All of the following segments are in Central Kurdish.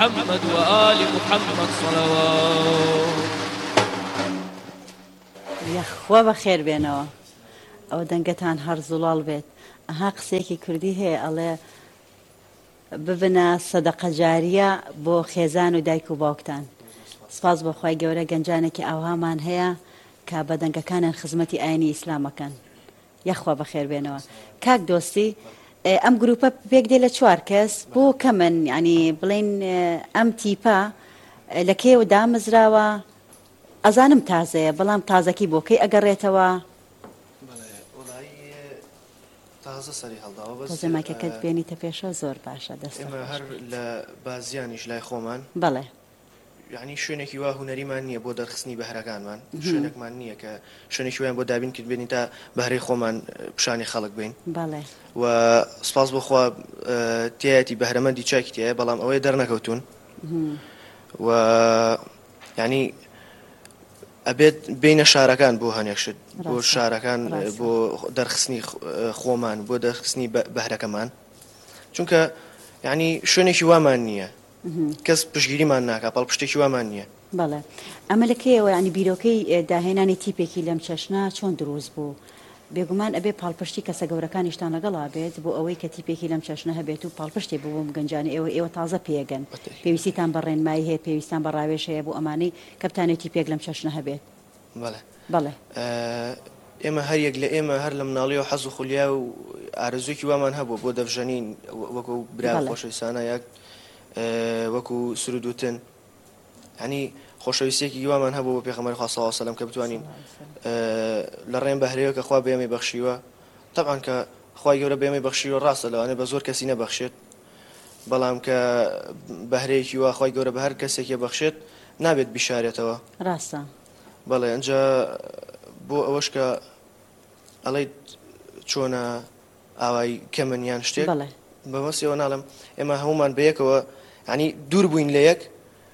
محمد وآل محمد صلوات. یخوا بەخێر بێنەوە ئەوە دەنگەتان هەر زوڵاڵ بێت. ئەها قسێکی کوردی هەیە ئەڵێ ببنە سەدەقە جاریە بۆ خێزان و دایک و باوکتان. سپاس بۆ خوای گەورە گەنجانێکی ئاوامان هەیە کە بە دەنگەکانیان خزمەتی ئاینی ئیسلامەکەن. یەخوا بەخێر بێنەوە. کاک دۆستی ئەم گروپە پێک دێ لە 4 کەس بۆ کەمن، ینی بڵێن ئەم تیپە لە کێوە دامەزراوە؟ ئەزانم تازەیە بەڵام تازەکی بۆ کەی ئەگەڕێتەوە؟ تازە سەری هەڵداوە بەس تازەماکەکەت بێنیتە پێشە زۆر باشە دەست ئێمە هەر لە بازیانیش لای خۆمان بەڵێ یعنی شوێنێکی وا هونەریمان نییە بۆ دەرخستنی بەهرەکانمان، شوێنێکمان نییە کە شوێنێکی وایان بۆ دابین کرد بێنین تا بەهرەی خۆمان پیشانی خەڵک بین. بەڵێ و سپاس بۆخوا تایەتی بەهرەمەندی چاکی تایە، بەڵام ئەوەی دەرنەکەوتون و یعنی ئەبێت بینە شارەکان بۆ هەنێکشت بۆ شارەکان بۆ دەرخستنی خۆمان بۆ دەرخستنی بەهرەکەمان، چونکە یعنی شوێنێکی وامان نییە کەس پشگیریمان ناکە پاڵپشتێکی وامان نییە. بەڵێ ئەمە لەکەیەوە ینی بیرۆکەی داهێنانی تیپێکی لەم چەشنە چۆن دروست بوو؟ بێگومان ئەبێ پاڵپشتی کەسە گەورەکانیشتان لەگەڵا بێت بۆ ئەوەی کە تیپێکی لەم چەشنە هەبێت و پاڵپشتێ بووم گەنجانی ئێوە تازە پێگەن پێویستیتان بە ڕێنمایی هەیە، پێویستان بە ڕاوێژ هەیە بۆ ئەمانەی کە بتانێت تیپێک لەم چەشنە هەبێت. بەڵێ ئێمە هەر یەک لە ئێمە هەر لە مناڵی و حەز و خولیا و ئارزوویکی وامان هەبوو بۆ دەفژەنین وەکو برا خۆشەویستانە یەک وەکو سرودوتن، ینی خۆشەویستێکی وامان هەبوو بۆ پێغەمبەری خوا صلی الله علیه و سلم کە بتوانین لە ڕێن بەهرەیەوە کە خوا بێمەی بەخشیوە. طبعاً کە خوای گەورە بێمەی بەخشیوە ڕاستە لەوانەیە بە زۆر کەسی نەبەخشێت، بەڵام کە بەهرەیەکی وا خوای گەورە بە هەر کەسێکی بەخشێت نابێت بیشارێتەوە. ڕاستە. بەڵێ ئەنجا بۆ ئەوەش کە ئەڵێیت چۆنە ئاوای کەمەنیان شتێک بەمەسیەوە ناڵم ئێمە هەمومان بەیەکەوە ینی دوور بووین لە یەک،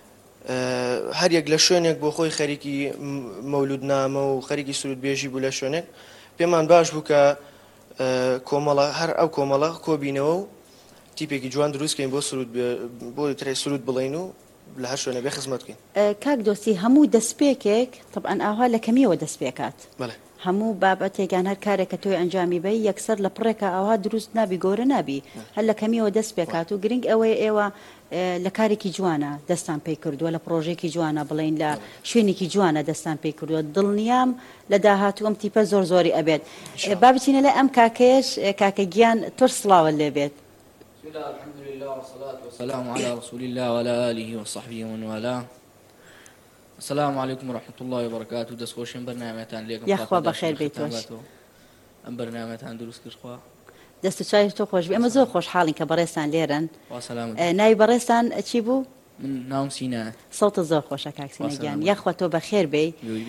هەر یەک لە شوێنێک بۆ خۆی خەریکی مەولودنامە و خەریکی سرودبێژی بوو لە شوێنێک، پێمان باش بوو کە کۆمەڵە هەر ئەو کۆمەڵە کۆبینەوە و تیپێکی جوان دروستکەین بۆ ترێ سرود بڵین و لە هەر شوێنە بێ خزمەت بکەین. کاک دۆستی هەموو دەستپێکێک طبعاً ئاوا لە کەمیەوە دەستپێکات، هەموو بابەتێکان هەر کارێکە تۆی ئەنجامی بی یەکسەر لە پڕێکە ئاوا دروست نابی گۆرە نابی، هەر لە کەمیەوە دەست پێکات و گرنگ ئەوەیە ئێوە لە کارێکی جوانە دەستان پێی کردووە، لە پرۆژێکی جوانە بڵین لە شوێنێکی جوانە دەستان پێی کردووە. دڵنیام لە داهاتوو ئەم تیپە زۆر زۆری ئەبێت. بابچینە لە ئەم کاکەیەش کاکە گیان تۆر سڵاوە لێ بێت. بسم الله الحمد لله والصلاة والسلام على رسول الله وعلى آله وصحبه ومن والاه. السلام عليكم ورحمة الله وبركاته. دەستخۆشین بەرنامەتان لێکم یاخوا بەخێر بیتۆش. ئەم بەرنامەتان دروست کرد خوا دەست و چاوی تۆ خۆش بێ. ئەمە زۆر خۆشحاڵین کە بەڕێستان لێرن. ناوی بەڕێستان چی بوو؟ من ناوم سینە. سەڵتە زۆر خۆشە کاک سینەگیان. یاخوا تۆ بەخێر بێ.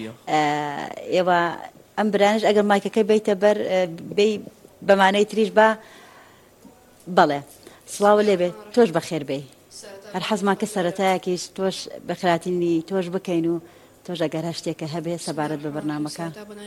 ئێوە ئەم برانش ئەگەر مایکەکەی بیتە بەر بێ بەمانەی تریش بە بەڵێ سڵاوە لێ بێت تۆش بەخێر بێ. هەر حەزمان کە سەرەتایەکیش تۆش بەخراتینی تۆش بکەین و تۆش ئەگەر هەر شتێکە هەبێ سەبارەت بە بەرنامەکە.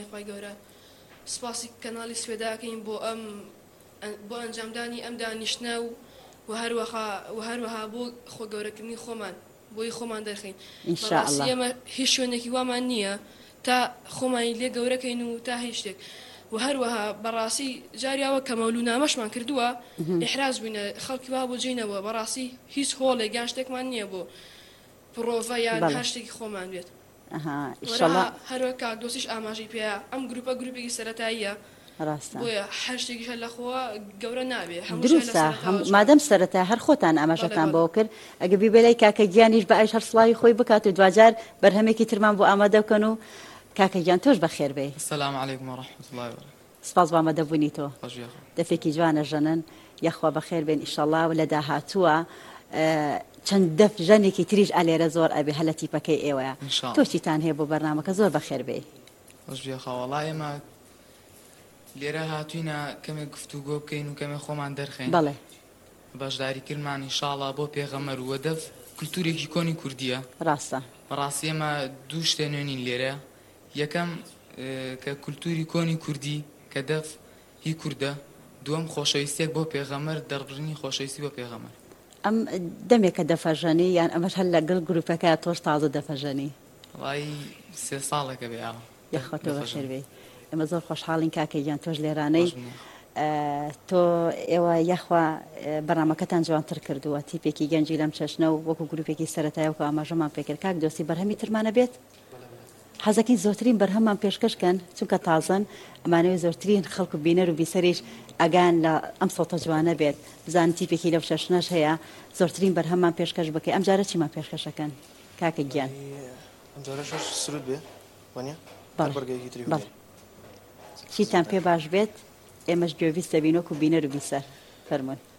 سپاسی کەناڵی سوێداکەین بۆ ئەنجامدانی ئەم دانیشتنە و هەروەها بۆ خۆ گەورەکردنی خۆمان بۆی خۆمان دەرخین. ئینشاءالله ئێمە هیچ شوێنێکی وامان نییە تا خۆمانی لێ گەورەکەین و تا هیچ شتێک و هەروەها بەڕاستی جاریاوە کە مەولوونامەشمان کردووە ئیحراز بووینە خەڵکی وا بۆ جێینەوە بەڕاستی هیچ هۆڵێک یان شتێکمان نییە بۆ پرۆڤە یان هەر شتێکی خۆمان بێت. هەروە کاک دۆستیش ئاماژەی پێەیە ئەم گروپە گروپێکی سەرەتاییە بۆیە هەر شتێکیش لە خۆوە گەورە نابێ دروستە مادەم سەرەتا هەر خۆتان ئاماژەتان بۆ کرد ئەگە بیبێلای کاکە گیانیش بە ئایش هەر سڵاوی خۆی بکات و دوجار بەرهەمێکی ترمان بۆ ئامادە بکەن و کاکە گیان تۆش بەخێر بێ. السلام علیکم ورحمة الله وبركاته. سپاس بۆ ئامادەبوونی تۆ. دەفێکی جوانە ژەنن یەخوا بەخێر بێن ئیشەڵڵا و لە داهاتووە چەند دەف ژەنێکی تریش ئالێرە زۆر ئەبێ هەلە تیپەکەی ئێوەیە. تۆ چیتان هەیە بۆ بەرنامەکە زۆر بەخێر بێ. وەڵای ئێمە لێرە هاتوینە کەمێک گفتوگۆ بکەین و کەمێک خۆمان دەرخێن. بەڵێ بەشداریکردمان ئینشاڵڵا بۆ پێغەمبەر و هەدەف کولتورێکی کۆنی کوردیە. ڕاستە بەڕاستی ئێمە دوو شتێ نوێنین لێرە. یەکەم کە کولتوری کۆنی کوردی کە دەف هی کووردە، دووەم خۆشەویستێک بۆ پێغەمبەر دەڕبڕنی خۆشەویستی بۆ پێغەمبەر. ئەم دەمێکە دەفەژەنی یان ئەمەش هەر لەگەڵ گروپەکە تۆش تازە دەفەژەنی وڵی 3 ساڵێکە بێ یەخۆتۆ بەخێر بێ ئێمە زۆر خۆشحاڵین کاکە گیان تۆش لێرانەی تۆ ئێوە یەخوا بەرنامەکەتان جوانتر کردووە تیپێکی گەنجی لەم چەشنە و وەکو گروپێکی سەرەتایە و ئاماژەمان پێکرد کاک دۆستی بەرهەمی ترمانە بێت حەزەکەی زۆرترین بەرهەمان پێشکەشکەن چونکە تازن ئەمانەوەی زۆرترین خەڵکو بینەر و بیسەریش ئەگان لە ئەم سەڵتە جوانە بێت بزان تیپێکی لەو چەشنەش هەیە زۆرترین بەرهەمان پێشکەش بکەی ئەم جارە چیمان پێشکەشەکەن کاکە گیان ئەم جارەش سرود بێ وانە بەرگێکی تری چیتان پێ باش بێت ئێمەش گوێویست دەبین وەکو بینەر و بیسەر فەرموون